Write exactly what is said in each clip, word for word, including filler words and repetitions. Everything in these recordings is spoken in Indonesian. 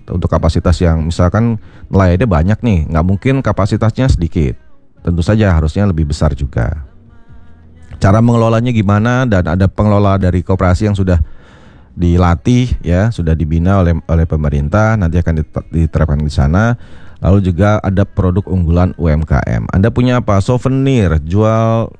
untuk kapasitas yang misalkan nelayannya banyak nih, nggak mungkin kapasitasnya sedikit. Tentu saja harusnya lebih besar juga. Cara mengelolanya gimana, dan ada pengelola dari koperasi yang sudah dilatih ya, sudah dibina oleh oleh pemerintah, nanti akan diterapkan di sana. Lalu juga ada produk unggulan U M K M. Anda punya apa? Souvenir, jual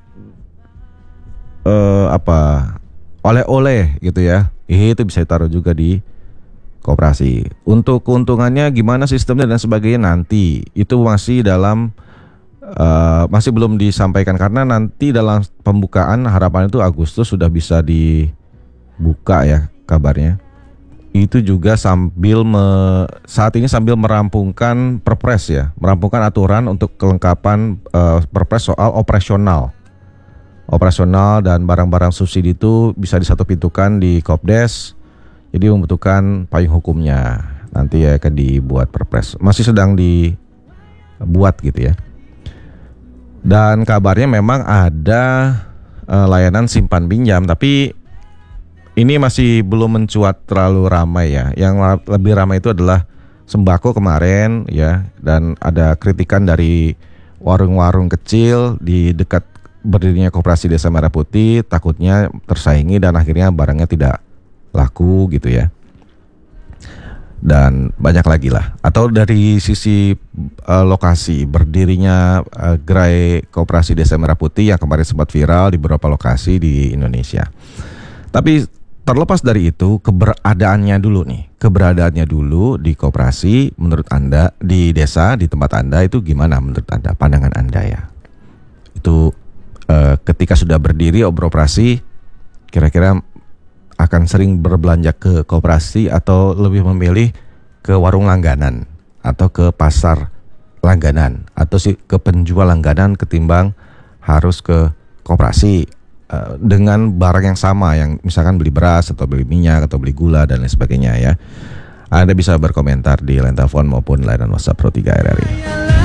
eh, apa? oleh-oleh gitu ya. Itu bisa ditaruh juga di koperasi. Untuk keuntungannya gimana sistemnya dan sebagainya nanti itu masih dalam uh, masih belum disampaikan, karena nanti dalam pembukaan harapan itu Agustus sudah bisa dibuka ya kabarnya. Itu juga sambil me, saat ini sambil merampungkan perpres ya, merampungkan aturan untuk kelengkapan uh, perpres soal operasional. Operasional dan barang-barang subsidi itu bisa disatu pintukan di Kopdes. Jadi membutuhkan payung hukumnya. Nanti ya akan dibuat perpres. Masih sedang dibuat gitu ya. Dan kabarnya memang ada uh, layanan simpan pinjam, tapi ini masih belum mencuat terlalu ramai ya. Yang lebih ramai itu adalah sembako kemarin ya, dan ada kritikan dari warung-warung kecil di dekat berdirinya Koperasi Desa Merah Putih, takutnya tersaingi dan akhirnya barangnya tidak laku gitu ya. Dan banyak lagi lah. Atau dari sisi uh, lokasi berdirinya uh, gerai Koperasi Desa Merah Putih yang kemarin sempat viral di beberapa lokasi di Indonesia. Tapi terlepas dari itu, keberadaannya dulu nih, keberadaannya dulu di koperasi menurut Anda, di desa, di tempat Anda itu gimana menurut Anda, pandangan Anda ya? Itu uh, ketika sudah berdiri beroperasi, kira-kira akan sering berbelanja ke koperasi atau lebih memilih ke warung langganan atau ke pasar langganan atau sih ke penjual langganan ketimbang harus ke koperasi uh, dengan barang yang sama, yang misalkan beli beras atau beli minyak atau beli gula dan lain sebagainya ya. Anda bisa berkomentar di line telepon maupun layanan WhatsApp Pro tiga R R I.